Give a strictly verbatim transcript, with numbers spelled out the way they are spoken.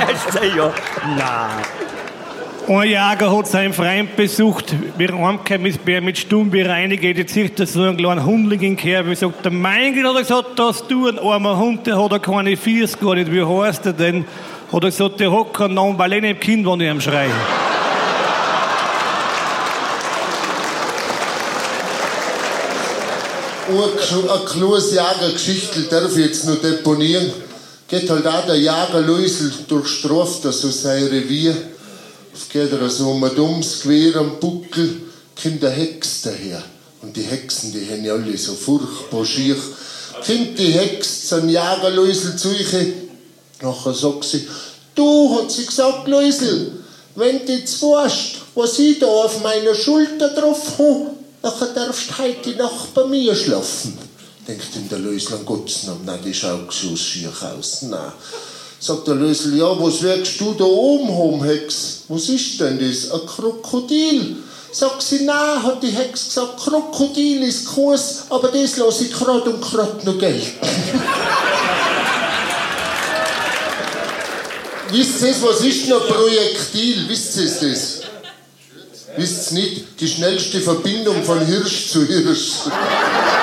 ja. Nein. Ein Jäger hat seinen Freund besucht. Wir heimgekommen ist Bär mit Stumbi reingeht. Jetzt sieht er so einen kleinen Hundling in Kerbe. Ich sagt, mein Gott, hat er gesagt, dass du ein armer Hund, der hat er keine Fiers gar nicht. Wie heißt er denn? Hat er gesagt, der hat keinen Namen, weil ich nicht im Kind, wenn ich am schreie. Eine kleines Jägergeschichte darf ich jetzt noch deponieren. Geht halt auch der Jäger Luisel durchstraft also sein Revier. Es geht er so um ein dummes Gewehr am Buckel, kommt der Hex daher. Und die Hexen, die haben ja alle so furchtbar schier. Kommt die Hex zum Jäger Luisel zu euch. Nachher sagt sie, du, hat sie gesagt, Luisel, wenn du jetzt weißt, was ich da auf meiner Schulter drauf habe, nachher darfst du heute Nacht bei mir schlafen. Denkt ihm der Luisel, an Gottes Namen, nein, die schaut so schier aus, nein. Sagt der Luisel, ja, was wirkst du da oben haben, Hex? Was ist denn das? Ein Krokodil? Sagt sie, nein, hat die Hex gesagt, Krokodil ist Kurs, aber das lasse ich gerade und gerade noch gelten. Wisst ihr, was ist noch Projektil? Wisst ihr das? Wisst ihr nicht? Die schnellste Verbindung von Hirsch zu Hirsch.